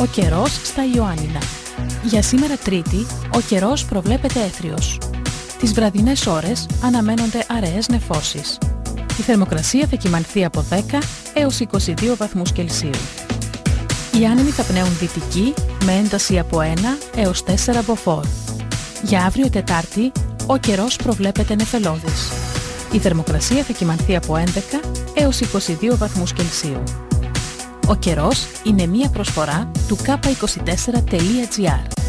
Ο καιρός στα Ιωάννινα. Για σήμερα Τρίτη, ο καιρός προβλέπεται έθριος. Τις βραδινές ώρες αναμένονται αραιές νεφώσεις. Η θερμοκρασία θα κυμανθεί από 10 έως 22 βαθμούς Κελσίου. Οι άνεμοι θα πνέουν δυτική με ένταση από 1 έως 4 μποφόρ. Για αύριο Τετάρτη, ο καιρός προβλέπεται νεφελώδης. Η θερμοκρασία θα κυμανθεί από 11 έως 22 βαθμούς Κελσίου. Ο καιρός είναι μία προσφορά του k24.gr.